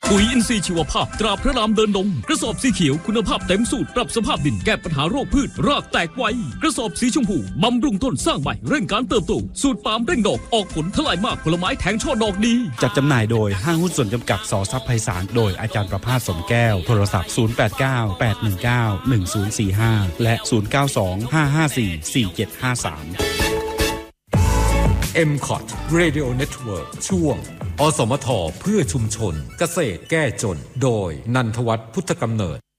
ปุ๋ยอินทรีย์ชีวภาพตราพระรามเดินดงกระสอบสีเขียวคุณภาพเต็มสูตรปรับสภาพดินแก้ปัญหาโรคพืชรากแตกไวกระสอบสีชมพูบำรุงต้นสร้างใบเร่งการเติบโตสูตรปาล์มเร่งดอกออกผลทลายมากผลไม้แทงช่อดอกดีจัดจำหน่ายโดยห้างหุ้นส่วนจำกัดส.ทรัพย์ไพศาลโดยอาจารย์ประภาสสมแก้วโทรศัพท์0898191045และ0925544753 MCOT Radio Network ช่วงอสมทเพื่อชุมชนเกษตรแก้จนโดยนันทวัฒน์พุทธกำเนิด